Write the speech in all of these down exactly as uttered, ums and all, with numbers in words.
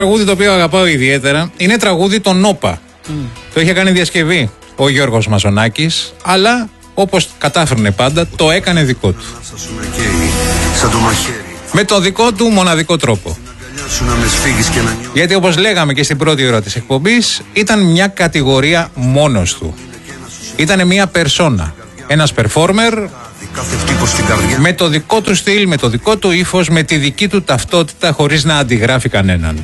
Τραγούδι το οποίο αγαπάω ιδιαίτερα είναι τραγούδι των Νόπα. Mm. Το είχε κάνει διασκευή ο Γιώργος Μαζονάκης, αλλά όπως κατάφερνε πάντα το έκανε δικό του. Με το δικό του μοναδικό τρόπο. Γιατί όπως λέγαμε και στην πρώτη ώρα της εκπομπής, ήταν μια κατηγορία μόνος του. Ήταν μια περσόνα, ένας performer με το δικό του στυλ, με το δικό του ύφος, με τη δική του ταυτότητα, χωρίς να αντιγράφει κανέναν.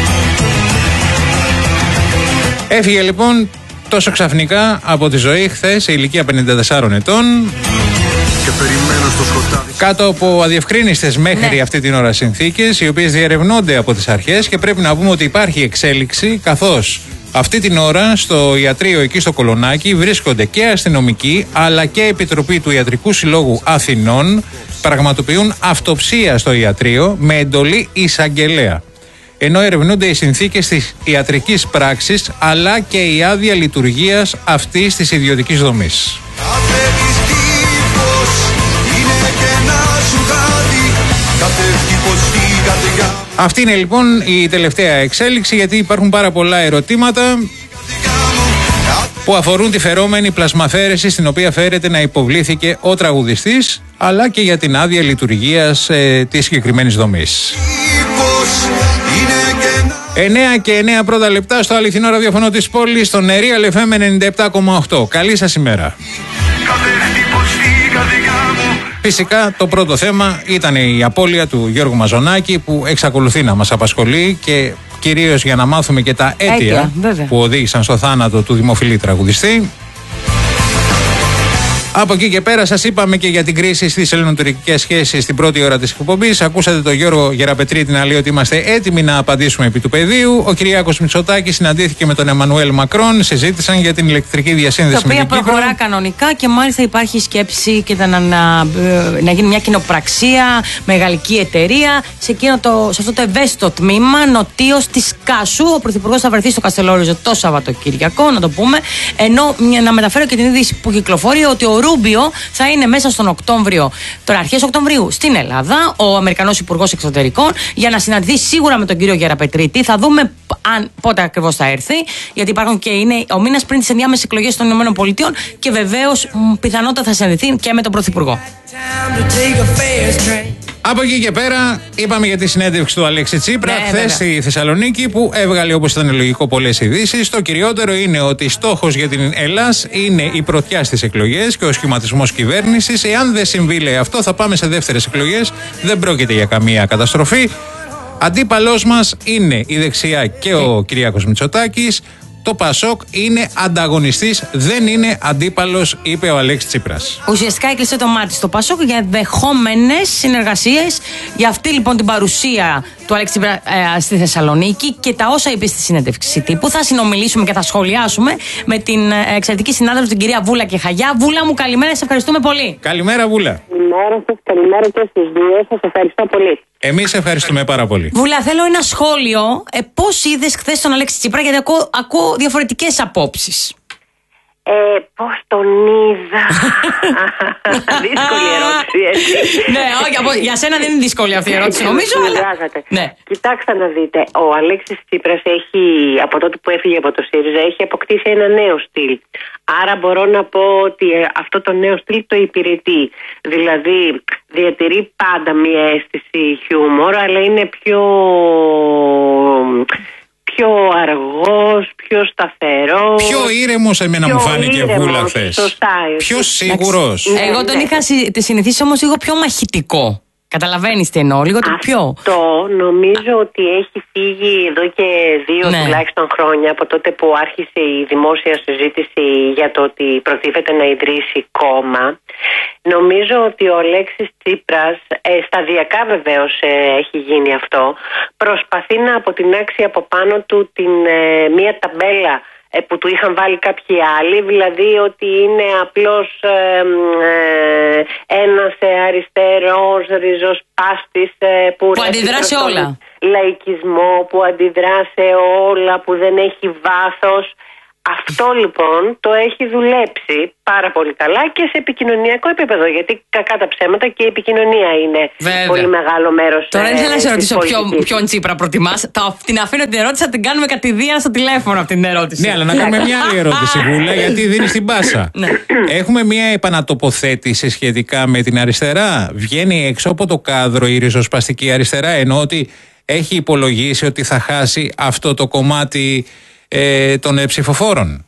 Έφυγε λοιπόν τόσο ξαφνικά από τη ζωή χθες σε ηλικία πενήντα τεσσάρων ετών, και κάτω από αδιευκρίνιστες μέχρι ναι. αυτή την ώρα συνθήκες, οι οποίες διερευνώνται από τις αρχές, και πρέπει να πούμε ότι υπάρχει εξέλιξη, καθώς αυτή την ώρα στο ιατρείο εκεί στο Κολονάκι βρίσκονται και αστυνομικοί αλλά και επιτροπή του Ιατρικού Συλλόγου Αθηνών, πραγματοποιούν αυτοψία στο ιατρείο με εντολή εισαγγελέα, ενώ ερευνούνται οι συνθήκες της ιατρικής πράξης αλλά και η άδεια λειτουργίας αυτής της ιδιωτικής δομής. Αυτή είναι λοιπόν η τελευταία εξέλιξη, γιατί υπάρχουν πάρα πολλά ερωτήματα που αφορούν τη φερόμενη πλασμαφέρεση στην οποία φέρεται να υποβλήθηκε ο τραγουδιστής, αλλά και για την άδεια λειτουργίας ε, της συγκεκριμένης δομής. εννέα και εννέα πρώτα λεπτά στο αληθινό ραδιοφωνό της πόλης, στο Real εφ εμ ενενήντα επτά κόμμα οκτώ. Καλή σας ημέρα. Φυσικά το πρώτο θέμα ήταν η απώλεια του Γιώργου Μαζονάκη, που εξακολουθεί να μας απασχολεί, και κυρίως για να μάθουμε και τα αίτια που οδήγησαν στο θάνατο του δημοφιλή τραγουδιστή. Από εκεί και πέρα σας είπαμε και για την κρίση στις ελληνοτουρκικές σχέσεις στην πρώτη ώρα της εκπομπής. Ακούσατε τον Γιώργο Γεραπετρίτη να λέει ότι είμαστε έτοιμοι να απαντήσουμε επί του πεδίου. Ο Κυριάκος Μητσοτάκης συναντήθηκε με τον Εμμανουέλ Μακρόν, συζήτησαν για την ηλεκτρική διασύνδεση με την Κύπρο. Τα οποία προχωρά κανονικά, και μάλιστα υπάρχει σκέψη και να, να, να γίνει μια κοινοπραξία με γαλλική εταιρεία σε, το, σε αυτό το ευαίσθητο τμήμα νοτίως της Κάσου. Ο Πρωθυπουργός θα βρεθεί στο Καστελόριζο το Σαββατοκυριακό, να το πούμε. Ενώ να μεταφέρω και την είδηση που κυκλοφορεί ότι ο Ρούμπιο θα είναι μέσα στον Οκτώβριο, τώρα αρχές Οκτωβρίου, στην Ελλάδα, ο Αμερικανός Υπουργός Εξωτερικών, για να συναντηθεί σίγουρα με τον κύριο Γεραπετρίτη. Θα δούμε αν, πότε ακριβώς θα έρθει, γιατί υπάρχουν και είναι ο μήνας πριν τις ενδιάμεσες εκλογές των ΗΠΑ, και βεβαίως πιθανότατα θα συναντηθεί και με τον Πρωθυπουργό. Από εκεί και πέρα, είπαμε για τη συνέντευξη του Αλέξη Τσίπρα ναι, χθες στη Θεσσαλονίκη, που έβγαλε, όπως ήταν λογικό, πολλές ειδήσεις. Το κυριότερο είναι ότι στόχος για την Ελλάς είναι η πρωτιά στις εκλογές και ο σχηματισμός κυβέρνησης. Εάν δεν συμβεί, λέει, αυτό, θα πάμε σε δεύτερες εκλογές. Δεν πρόκειται για καμία καταστροφή. Αντίπαλός μας είναι η δεξιά και ο Κυριάκος Μητσοτάκης. Το Πασόκ είναι ανταγωνιστής, δεν είναι αντίπαλος, είπε ο Αλέξης Τσίπρας. Ουσιαστικά έκλεισε το μάτι στο Πασόκ για δεχόμενες συνεργασίες. Για αυτή λοιπόν την παρουσία του Αλέξη Τσίπρα ε, στη Θεσσαλονίκη και τα όσα είπε στη συνέντευξη τύπου. Θα συνομιλήσουμε και θα σχολιάσουμε με την εξαιρετική συνάδελφο, την κυρία Βούλα Κεχαγιά. Βούλα μου, καλημέρα, σε ευχαριστούμε πολύ. Καλημέρα, Βούλα. Καλημέρα σας, καλημέρα και στους δύο. Σας ευχαριστώ πολύ. Εμείς ευχαριστούμε πάρα πολύ. Βούλα, θέλω ένα σχόλιο. Ε, πώς είδες χθες τον Αλέξη Τσίπρα, γιατί ακούω, ακούω διαφορετικές απόψεις. Ε, πώς τον είδα. Δύσκολη ερώτηση, έτσι. Ναι, όχι, από, για σένα δεν είναι δύσκολη αυτή η ερώτηση, νομίζω. Αλλά... ναι. Κοιτάξτε να δείτε, ο Αλέξης Τσίπρας έχει, από τότε που έφυγε από το ΣΥΡΙΖΑ, έχει αποκτήσει ένα νέο στυλ. Άρα μπορώ να πω ότι αυτό το νέο στυλ το υπηρετεί. Δηλαδή, διατηρεί πάντα μια αίσθηση χιούμορ, αλλά είναι πιο... πιο αργός, πιο σταθερός. Πιο ήρεμος, εμένα μου φάνηκε, Βούλα, χθες. Πιο σίγουρος. Ναι, Εγώ τον ναι. είχα συνηθίσει όμως λίγο πιο μαχητικό. Καταλαβαίνεις τι εννοώ, λίγο το πιο. Αυτό νομίζω ότι έχει φύγει εδώ και δύο ναι. τουλάχιστον χρόνια, από τότε που άρχισε η δημόσια συζήτηση για το ότι προτίθεται να ιδρύσει κόμμα. Νομίζω ότι ο Αλέξης Τσίπρας, ε, σταδιακά βεβαίως ε, έχει γίνει αυτό, προσπαθεί να αποτινάξει από πάνω του την, ε, μία ταμπέλα που του είχαν βάλει κάποιοι άλλοι, δηλαδή ότι είναι απλώς ε, ε, ένας αριστερός ριζοσπάστης ε, που, που αντιδρά σε όλα. Λαϊκισμό, που αντιδρά σε όλα, που δεν έχει βάθος. Αυτό λοιπόν το έχει δουλέψει πάρα πολύ καλά και σε επικοινωνιακό επίπεδο. Γιατί κακά τα ψέματα και η επικοινωνία είναι Βέβαια. πολύ μεγάλο μέρος. Τώρα ήθελα να σε ρωτήσω ποιον, ποιον Τσίπρα προτιμάς. Την αφήνω την ερώτηση, θα την κάνουμε κατηδίαν στο τηλέφωνο αυτή την ερώτηση. Ναι, αλλά να κάνουμε μια άλλη ερώτηση, Βούλα, γιατί δίνει την πάσα. Ναι. Έχουμε μια επανατοποθέτηση σχετικά με την αριστερά. Βγαίνει έξω από το κάδρο η ριζοσπαστική αριστερά, ενώ ότι έχει υπολογίσει ότι θα χάσει αυτό το κομμάτι ε, των ε, ψηφοφόρων.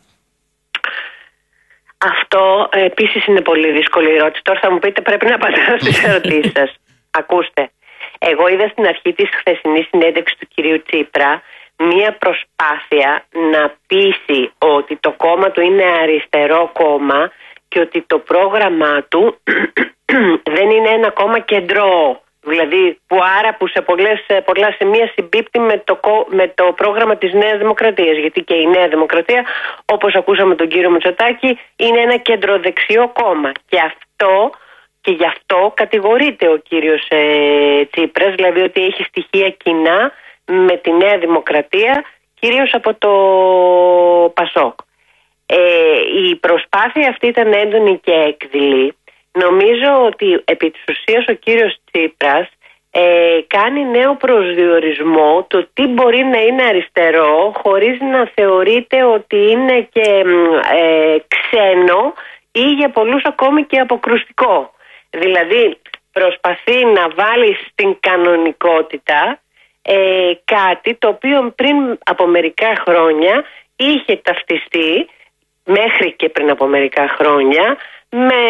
Αυτό ε, επίσης είναι πολύ δύσκολη ερώτηση. Τώρα θα μου πείτε πρέπει να απαντάω στις ερωτήσεις σας. Ακούστε, εγώ είδα στην αρχή της χθεσινής συνέντευξης του κυρίου Τσίπρα μία προσπάθεια να πείσει ότι το κόμμα του είναι αριστερό κόμμα και ότι το πρόγραμμά του δεν είναι ένα κόμμα κεντρό. Δηλαδή που άρα που σε πολλές, πολλά σημεία συμπίπτει με το, με το πρόγραμμα της Νέας Δημοκρατίας. Γιατί και η Νέα Δημοκρατία, όπως ακούσαμε τον κύριο Μητσοτάκη, είναι ένα κεντροδεξιό κόμμα. Και αυτό και γι' αυτό κατηγορείται ο κύριος ε, Τσίπρας, δηλαδή ότι έχει στοιχεία κοινά με τη Νέα Δημοκρατία, κυρίως από το Πασόκ. Ε, η προσπάθεια αυτή ήταν έντονη και έκδηλη. Νομίζω ότι επί της ουσίας ο κύριος Τσίπρας ε, κάνει νέο προσδιορισμό το τι μπορεί να είναι αριστερό χωρίς να θεωρείται ότι είναι και ε, ξένο ή για πολλούς ακόμη και αποκρουστικό. Δηλαδή προσπαθεί να βάλει στην κανονικότητα ε, κάτι το οποίο πριν από μερικά χρόνια είχε ταυτιστεί, μέχρι και πριν από μερικά χρόνια, με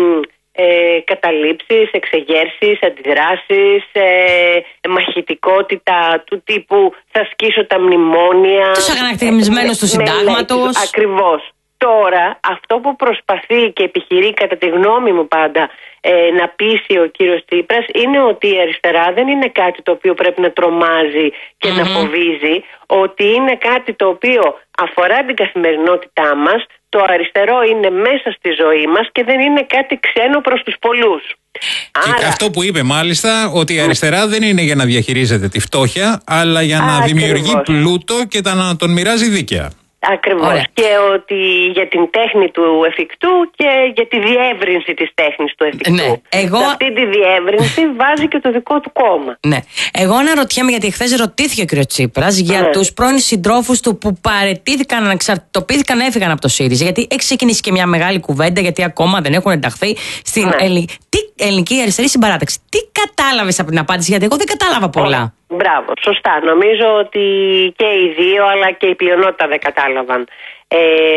ε, καταλήψεις, εξεγέρσεις, αντιδράσεις, ε, μαχητικότητα του τύπου θα σκίσω τα μνημόνια. Τους αγανακτισμένους του συντάγματος. Ακριβώς. Τώρα αυτό που προσπαθεί και επιχειρεί κατά τη γνώμη μου πάντα ε, να πείσει ο κύριος Τσίπρας είναι ότι η αριστερά δεν είναι κάτι το οποίο πρέπει να τρομάζει και mm-hmm. να φοβίζει, ότι είναι κάτι το οποίο αφορά την καθημερινότητά μας. Το αριστερό είναι μέσα στη ζωή μας και δεν είναι κάτι ξένο προς τους πολλούς. Και Άρα... αυτό που είπε μάλιστα, ότι η αριστερά δεν είναι για να διαχειρίζεται τη φτώχεια, αλλά για να Α, δημιουργεί ακριβώς. πλούτο και να τον μοιράζει δίκαια. Ακριβώς. Ωραία. Και ότι για την τέχνη του εφικτού και για τη διεύρυνση της τέχνης του εφικτού. Ναι. Εγώ... Σε αυτή τη διεύρυνση βάζει και το δικό του κόμμα. Ναι. Εγώ αναρωτιέμαι, γιατί χθες ρωτήθηκε ο κ. Τσίπρας για ναι. τους πρώην συντρόφους του που παραιτήθηκαν, αναξαρτητοποιήθηκαν, έφυγαν από το ΣΥΡΙΖΑ. Γιατί έχει ξεκινήσει και μια μεγάλη κουβέντα, γιατί ακόμα δεν έχουν ενταχθεί στην ναι. Ελλη... Τι, ελληνική αριστερή συμπαράταξη. Τι κατάλαβες από την απάντηση, γιατί εγώ δεν κατάλαβα πολλά. Μπράβο, σωστά. Νομίζω ότι και οι δύο, αλλά και η πλειονότητα δεν κατάλαβαν. Ε,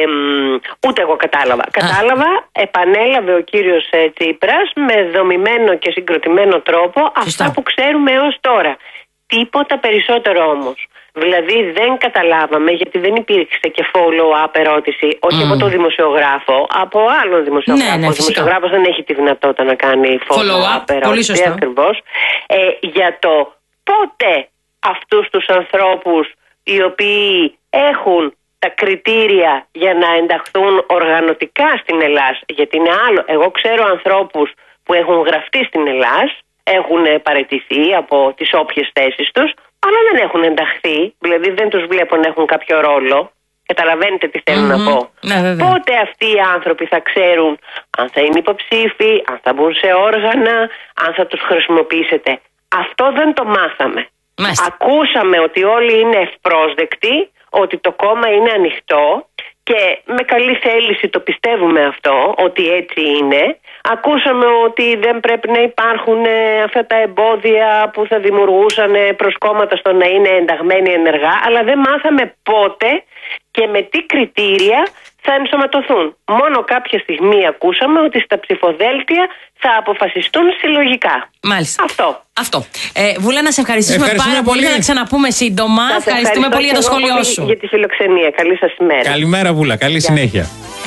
ούτε εγώ κατάλαβα. Α. Κατάλαβα, επανέλαβε ο κύριος Τσίπρας με δομημένο και συγκροτημένο τρόπο Σωστά. αυτά που ξέρουμε έως τώρα. Τίποτα περισσότερο όμως. Δηλαδή δεν καταλάβαμε, γιατί δεν υπήρξε και follow-up ερώτηση, όχι mm. από τον δημοσιογράφο, από άλλον δημοσιογράφο. Ναι, ναι, ο δημοσιογράφος δεν έχει τη δυνατότητα να κάνει follow-up follow ερώτηση, ακριβώς. Ε, για το πότε αυτούς τους ανθρώπους οι οποίοι έχουν τα κριτήρια για να ενταχθούν οργανωτικά στην Ελλάδα, γιατί είναι άλλο. Εγώ ξέρω ανθρώπους που έχουν γραφτεί στην Ελλάδα, έχουν παραιτηθεί από τις όποιες θέσεις τους, αλλά δεν έχουν ενταχθεί, δηλαδή δεν τους βλέπω να έχουν κάποιο ρόλο. Καταλαβαίνετε τι θέλω mm-hmm. να πω. Ναι, πότε αυτοί οι άνθρωποι θα ξέρουν αν θα είναι υποψήφοι, αν θα μπουν σε όργανα, αν θα τους χρησιμοποιήσετε. Αυτό δεν το μάθαμε. Μάλιστα. Ακούσαμε ότι όλοι είναι ευπρόσδεκτοι, ότι το κόμμα είναι ανοιχτό και με καλή θέληση το πιστεύουμε αυτό, ότι έτσι είναι. Ακούσαμε ότι δεν πρέπει να υπάρχουν αυτά τα εμπόδια που θα δημιουργούσαν προσκόμματα στο να είναι ενταγμένοι ενεργά, αλλά δεν μάθαμε πότε και με τι κριτήρια θα ενσωματωθούν. Μόνο κάποια στιγμή ακούσαμε ότι στα ψηφοδέλτια θα αποφασιστούν συλλογικά. Μάλιστα. Αυτό. Αυτό. Ε, Βούλα, να σε ευχαριστήσουμε πάρα πολύ. πολύ. Να ξαναπούμε σύντομα. Σας Ευχαριστούμε πολύ για το σχόλιο σου. Για τη φιλοξενία. Καλή σας ημέρα. Καλημέρα, Βούλα. Καλή Γεια. συνέχεια.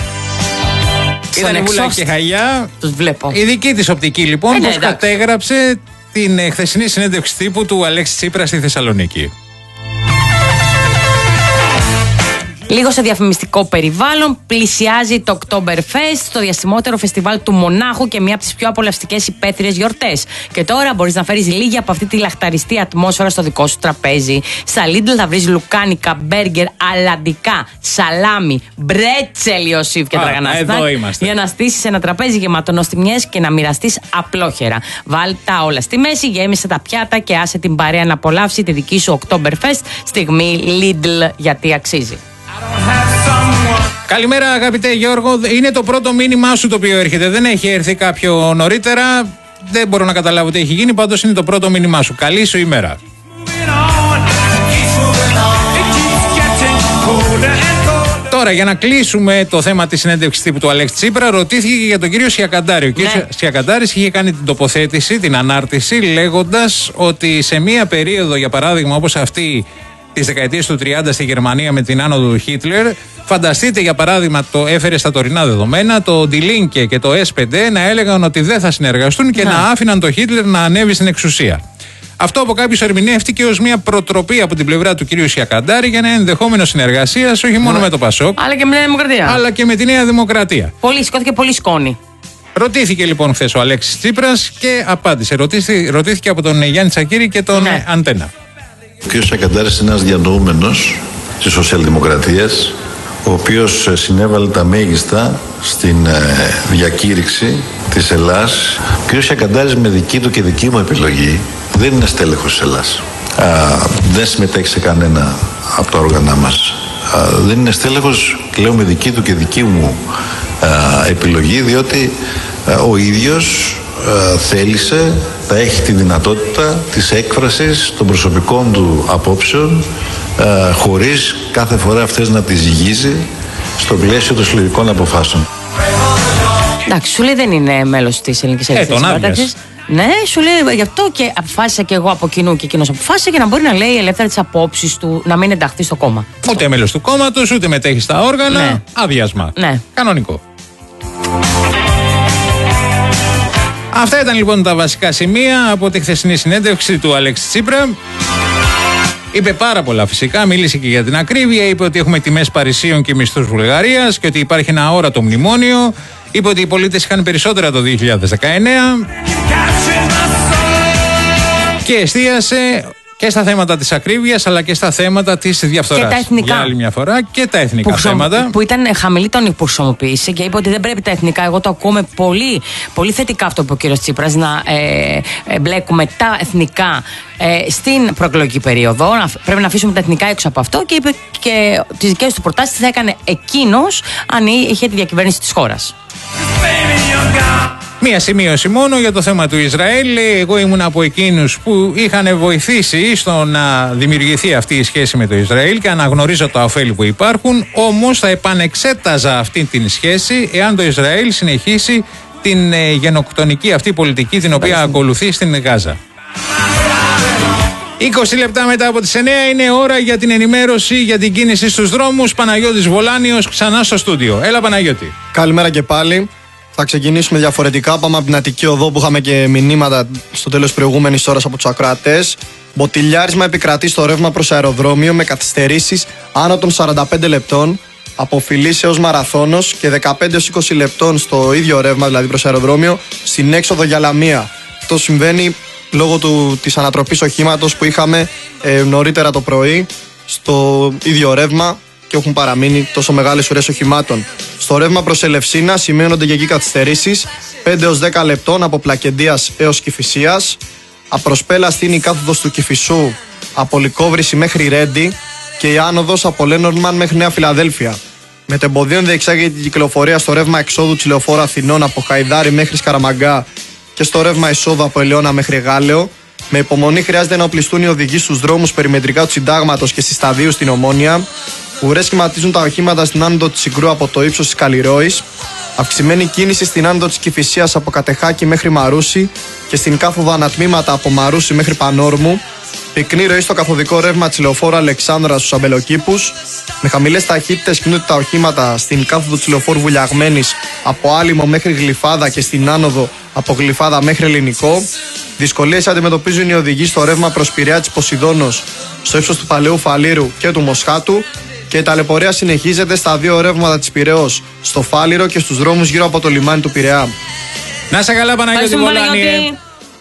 Ήταν η Βούλα και Χαγιά. Τους βλέπω. Η δική της οπτική λοιπόν, ε, ναι, πώς κατέγραψε την χθεσινή συνέντευξη τύπου του Αλέξη Τσίπρα στη Θεσσαλονίκη. Λίγο σε διαφημιστικό περιβάλλον, πλησιάζει το Oktoberfest, το διαστημότερο φεστιβάλ του Μονάχου και μία από τις πιο απολαυστικές υπαίθριες γιορτές. Και τώρα μπορείς να φέρεις λίγη από αυτή τη λαχταριστή ατμόσφαιρα στο δικό σου τραπέζι. Στα Lidl θα βρεις λουκάνικα, μπέργκερ, αλαντικά, σαλάμι, μπρέτσελ, Ιωσήφ και τραγανάστα. Για να στήσεις ένα τραπέζι γεμάτο νοστιμιές και να μοιραστείς απλόχερα. Βάλ τα όλα στη μέση, γέμισε τα πιάτα και άσε την παρέα να απολαύσει τη δική σου Oktoberfest στιγμή Lidl, γιατί αξίζει. Καλημέρα αγαπητέ Γιώργο, είναι το πρώτο μήνυμά σου το οποίο έρχεται, δεν έχει έρθει κάποιο νωρίτερα, δεν μπορώ να καταλάβω τι έχει γίνει, πάντως είναι το πρώτο μήνυμά σου. Καλή σου ημέρα. Τώρα, για να κλείσουμε το θέμα της συνέντευξης τύπου του Αλέξη Τσίπρα, ρωτήθηκε για τον κύριο Σιακαντάρη. Ο κύριος ναι. Σιακαντάρης είχε κάνει την τοποθέτηση, την ανάρτηση, λέγοντας ότι σε μία περίοδο, για παράδειγμα όπως αυτή της δεκαετίας του τριάντα στη Γερμανία με την άνοδο του Χίτλερ, φανταστείτε για παράδειγμα, το έφερε στα τωρινά δεδομένα, το Die Linke και το ες πέντε να έλεγαν ότι δεν θα συνεργαστούν και να, να άφηναν το Χίτλερ να ανέβει στην εξουσία. Αυτό από κάποιους ερμηνεύτηκε ως μια προτροπή από την πλευρά του κυρίου Σιακαντάρη για ένα ενδεχόμενο συνεργασίας όχι μόνο ναι. με το Πασόκ, αλλά και με τη Νέα Δημοκρατία. Αλλά και με τη Νέα Δημοκρατία. Πολύ σηκώθηκε πολύ σκόνη. Ρωτήθηκε λοιπόν χθες ο Αλέξης Τσίπρας και απάντησε. Ρωτήθηκε, ρωτήθηκε από τον Γιάννη Τσακίρη και τον ναι. Αντένα. Ο κ. Σιακαντάρης είναι ένας διανοούμενος της σοσιαλδημοκρατίας, ο οποίος συνέβαλε τα μέγιστα στην διακήρυξη της Ελλάς. Ο κ. Σιακαντάρης, με δική του και δική μου επιλογή, δεν είναι στέλεχος της Ελλάς. Α, δεν συμμετέχει σε κανένα από τα όργανα μας. Α, δεν είναι στέλεχος, λέω, με δική του και δική μου α, επιλογή, διότι α, ο ίδιος α, θέλησε, θα έχει τη δυνατότητα της έκφρασης των προσωπικών του απόψεων, α, χωρίς κάθε φορά αυτές να τις ζυγίζει στο πλαίσιο των συλλογικών αποφάσεων. Εντάξει, σου λέει δεν είναι μέλος της Ελληνικής Ελευθερίας. Ναι, σου λέει γι' αυτό και αποφάσισα και εγώ από κοινού και εκείνος αποφάσισε για να μπορεί να λέει ελεύθερα τις απόψεις του, να μην ενταχθεί στο κόμμα. Ούτε μέλος του κόμματος, ούτε μετέχει στα όργανα. Ναι. Άδειασμα. Ναι. Κανονικό. Αυτά ήταν λοιπόν τα βασικά σημεία από τη χθεσινή συνέντευξη του Αλέξη Τσίπρα. Είπε πάρα πολλά φυσικά, μίλησε και για την ακρίβεια, είπε ότι έχουμε τιμές Παρισίων και μισθούς Βουλγαρίας και ότι υπάρχει ένα αόρατο μνημόνιο. Είπε ότι οι πολίτες είχαν περισσότερα το δύο χιλιάδες δεκαεννέα και εστίασε και στα θέματα της ακρίβειας αλλά και στα θέματα της διαφθοράς. Και τα εθνικά. Για άλλη μια φορά και τα εθνικά που θέματα. Που ήταν χαμηλή τόνη που χρησιμοποίησε και είπε ότι δεν πρέπει τα εθνικά. Εγώ το ακούμε πολύ, πολύ θετικά αυτό που ο κύριος Τσίπρας, να ε, ε, μπλέκουμε τα εθνικά ε, στην προεκλογική περίοδο. Να, πρέπει να αφήσουμε τα εθνικά έξω από αυτό και είπε και τις δικές του προτάσεις θα έκανε εκείνος αν είχε τη διακυβέρνηση της χώρας. Μία σημείωση μόνο για το θέμα του Ισραήλ. Εγώ ήμουν από εκείνους που είχαν βοηθήσει στο να δημιουργηθεί αυτή η σχέση με το Ισραήλ και αναγνωρίζω τα ωφέλη που υπάρχουν. Όμως θα επανεξέταζα αυτή την σχέση εάν το Ισραήλ συνεχίσει την ε, γενοκτονική αυτή πολιτική την οποία ακολουθεί στην Γάζα. είκοσι λεπτά μετά από τις εννέα είναι ώρα για την ενημέρωση για την κίνηση στους δρόμους. Παναγιώτης Βολάνιος ξανά στο στούντιο. Έλα Παναγιώτη. Καλημέρα και πάλι. Θα ξεκινήσουμε διαφορετικά. Πάμε από την Αττική Οδό που είχαμε και μηνύματα στο τέλος προηγούμενης ώρας από τους ακροατές. Μποτιλιάρισμα επικρατεί στο ρεύμα προς αεροδρόμιο με καθυστερήσεις άνω των σαράντα πέντε λεπτών. Από Φιλής έως Μαραθώνος και δεκαπέντε έως είκοσι λεπτών στο ίδιο ρεύμα, δηλαδή προς αεροδρόμιο, στην έξοδο για Λαμία. Αυτό συμβαίνει λόγω του, της ανατροπής οχήματος που είχαμε ε, νωρίτερα το πρωί στο ίδιο ρεύμα και έχουν παραμείνει τόσο μεγάλες ουρές οχημάτων. Στο ρεύμα προς Ελευσίνα σημαίνονται και εκεί καθυστερήσεις πέντε έως δέκα λεπτών από Πλακεντίας έως Κηφισίας. Απροσπέλα στην η κάθοδος του Κηφισού από Λυκόβρηση μέχρι Ρέντι και η άνοδος από Λένορμαν μέχρι Νέα Φιλαδέλφια. Μετεμποδίων διεξάγεται την κυκλοφορία στο ρεύμα εξόδου της Λεωφόρου Αθηνών από Χαϊδάρι μέχρι Σκαραμαγκά και στο ρεύμα εισόδου από Ελαιώνα μέχρι Γάλεο. Με υπομονή χρειάζεται να οπλιστούν οι οδηγοί στους δρόμους περιμετρικά του Συντάγματος και στη Σταδίου στην Ομόνια. Ουρές σχηματίζουν τα οχήματα στην άνοδο της Συγκρού από το ύψος της Καλλιρόης. Αυξημένη κίνηση στην άνοδο της Κηφισίας από Κατεχάκη μέχρι Μαρούσι και στην κάθοδο ανατμήματα από Μαρούσι μέχρι Πανόρμου. Πυκνή ροή στο καθοδικό ρεύμα της Λεωφόρου Αλεξάνδρας στους Αμπελοκήπους. Με χαμηλές ταχύτητες κινούνται τα οχήματα στην κάθοδο της Λεωφόρου Βουλιαγμένης από Άλυμο μέχρι Γλυφάδα και στην άνοδο από Γλυφάδα μέχρι Ελληνικό. Δυσκολίες αντιμετωπίζουν οι οδηγοί στο ρεύμα προς Πειραιά της Ποσειδώνος, στο ύψος του Παλαιού Φαλήρου και του Μοσχάτου. και η ταλαιπωρία συνεχίζεται στα δύο ρεύματα της Πειραιώς, στο Φάληρο και στους δρόμους γύρω από το λιμάνι του Πειραιά. Να σε καλά, Παναγιώτη Βολάνη.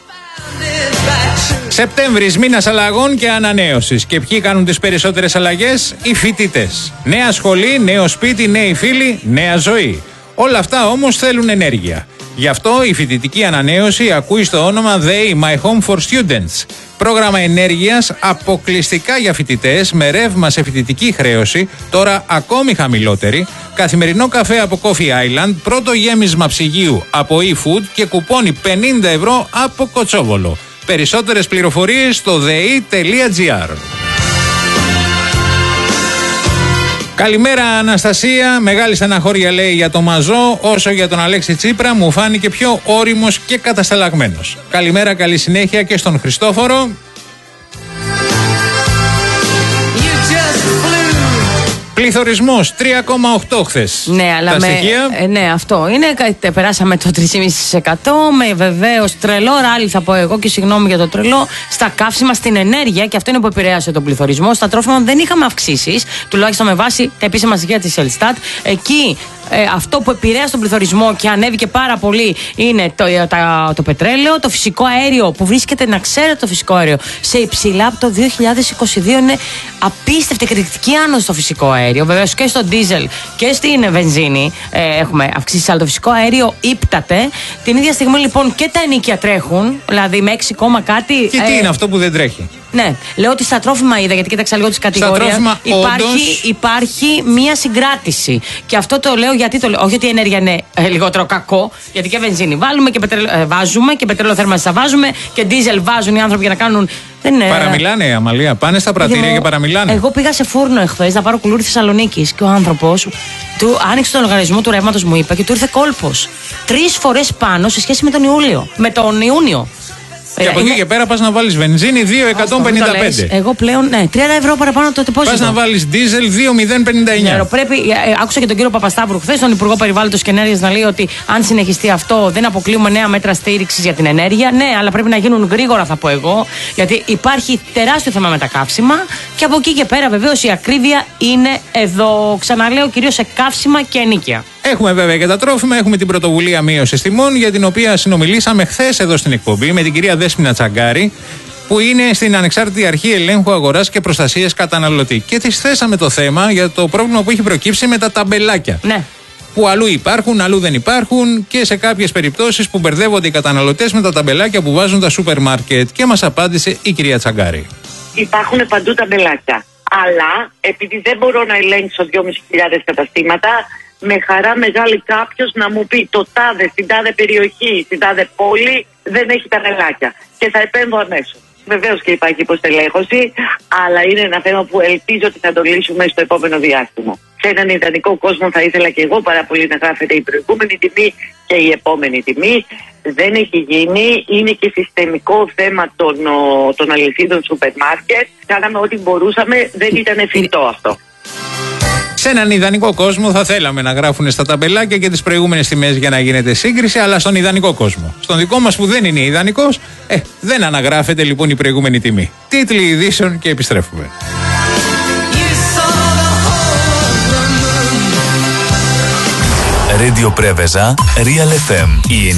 Σεπτέμβρης, μήνας αλλαγών και ανανέωσης. Και ποιοι κάνουν τις περισσότερες αλλαγές? Οι φοιτητές. Νέα σχολή, νέο σπίτι, νέοι φίλοι, νέα ζωή. Όλα αυτά όμως θέλουν ενέργεια. Γι' αυτό η φοιτητική ανανέωση ακούει στο όνομα They My Home for Students. Πρόγραμμα ενέργειας αποκλειστικά για φοιτητές με ρεύμα σε φοιτητική χρέωση, τώρα ακόμη χαμηλότερη, καθημερινό καφέ από Coffee Island, πρώτο γέμισμα ψυγείου από eFood και κουπόνι πενήντα ευρώ από Κοτσόβολο. Περισσότερες πληροφορίες στο δε ι τελεία τζι άρ. Καλημέρα Αναστασία, μεγάλη στεναχώρια λέει για το Μαζό, όσο για τον Αλέξη Τσίπρα μου φάνηκε πιο όριμος και κατασταλαγμένος. Καλημέρα, καλή συνέχεια και στον Χριστόφορο. Πληθωρισμός τρία κόμμα οκτώ χθες. Ναι, αλλά τα με, στοιχεία. ε, ναι, αυτό είναι. Περάσαμε το τρία κόμμα πέντε τοις εκατό με βεβαίως τρελό ράλι, θα πω εγώ, και συγγνώμη για το τρελό, στα καύσιμα, στην ενέργεια, και αυτό είναι που επηρέασε τον πληθωρισμό. Στα τρόφιμα δεν είχαμε αυξήσεις, τουλάχιστον με βάση τα επίσημα στοιχεία της Ελστάτ. Εκεί ε, αυτό που επηρέασε τον πληθωρισμό και ανέβηκε πάρα πολύ είναι το, το, το πετρέλαιο, το φυσικό αέριο που βρίσκεται, να ξέρετε, το φυσικό αέριο σε υψηλά από το δύο χιλιάδες είκοσι δύο. Είναι απίστευτη εκρηκτική άνοδο στο φυσικό αέριο. Βεβαίως και στο ντίζελ και στην βενζίνη ε, έχουμε αυξήσει, αλλά το φυσικό αέριο ύπταται. Την ίδια στιγμή λοιπόν και τα ενοίκια τρέχουν, δηλαδή με έξι κάτι. Και τι ε, είναι αυτό που δεν τρέχει? Ναι, λέω ότι στα τρόφιμα είδα, γιατί κοίταξα λίγο τις κατηγορίες. Υπάρχει, όντως... υπάρχει μία συγκράτηση. Και αυτό το λέω γιατί το λέω. Όχι ότι η ενέργεια είναι ε, λιγότερο κακό, γιατί και βενζίνη βάλουμε και πετρέλαιο, ε, βάζουμε και πετρέλαιο θέρμανσης θα βάζουμε και ντίζελ βάζουν οι άνθρωποι για να κάνουν. Δεν είναι... Παραμιλάνε, Αμαλία. Πάνε στα πρατήρια και παραμιλάνε. Εγώ πήγα σε φούρνο εχθές να πάρω κουλούρι Θεσσαλονίκης και ο άνθρωπος του άνοιξε τον λογαριασμό του ρεύματος, μου είπε, και του ήρθε κόλπος. Τρεις φορές πάνω σε σχέση με τον Ιούλιο. Με τον Ιούνιο. Και από εκεί και πέρα πας να βάλεις βενζίνη δύο εκατόν πενήντα πέντε. Εγώ πλέον, ναι, τριάντα ευρώ παραπάνω τότε πόσο. Πας να βάλεις ντίζελ δύο χιλιάδες πενήντα εννιά. Ναι, πρέπει, άκουσα και τον κύριο Παπασταύρου χθες, τον Υπουργό Περιβάλλοντος και Ενέργειας, να λέει ότι αν συνεχιστεί αυτό δεν αποκλείουμε νέα μέτρα στήριξης για την ενέργεια. Ναι, αλλά πρέπει να γίνουν γρήγορα, θα πω εγώ, γιατί υπάρχει τεράστιο θέμα με τα καύσιμα και από εκεί και πέρα βεβαίως η ακρίβεια είναι εδώ. Ξαναλέω, κυρίως σε καύσιμα και ενοίκια. Έχουμε βέβαια και τα τρόφιμα, έχουμε την πρωτοβουλία μείωσης τιμών, για την οποία συνομιλήσαμε χθες εδώ στην εκπομπή με την κυρία Δέσποινα Τσαγκάρη, που είναι στην Ανεξάρτητη Αρχή Ελέγχου Αγοράς και Προστασίας Καταναλωτή. Και της θέσαμε το θέμα για το πρόβλημα που έχει προκύψει με τα ταμπελάκια. Ναι. Που αλλού υπάρχουν, αλλού δεν υπάρχουν, και σε κάποιες περιπτώσεις που μπερδεύονται οι καταναλωτές με τα ταμπελάκια που βάζουν τα σούπερ μάρκετ. Και μας απάντησε η κυρία Τσαγκάρη. Υπάρχουν παντού ταμπελάκια. Αλλά επειδή δεν μπορώ να ελέγξω δυόμισι χιλιάδες καταστήματα, με χαρά μεγάλη κάποιος να μου πει το τάδε, στην τάδε περιοχή, στην τάδε πόλη δεν έχει ταμπελάκια. Και θα επέμβω αμέσως. Βεβαίως και υπάρχει υποστελέχωση, αλλά είναι ένα θέμα που ελπίζω ότι θα το λύσουμε στο επόμενο διάστημα. Σε έναν ιδανικό κόσμο θα ήθελα και εγώ πάρα πολύ να γράφεται η προηγούμενη τιμή και η επόμενη τιμή. Δεν έχει γίνει, είναι και συστημικό θέμα των, των αλυσίδων σούπερ μάρκετ. Κάναμε ό,τι μπορούσαμε, δεν ήταν εφικτό αυτό. Σε έναν ιδανικό κόσμο θα θέλαμε να γράφουν στα ταμπελάκια και τις προηγούμενες τιμές για να γίνεται σύγκριση, αλλά στον ιδανικό κόσμο. Στον δικό μας που δεν είναι ιδανικός, ε, δεν αναγράφεται λοιπόν η προηγούμενη τιμή. Τίτλοι ειδήσεων και επιστρέφουμε. Radio Preveza, Real εφ εμ.